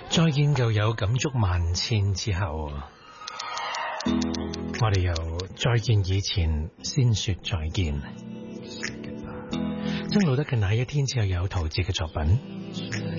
再見舊友感觸萬千之後，我哋由再見以前先說再見。曾路德嘅那一天之後有陶喆嘅作品。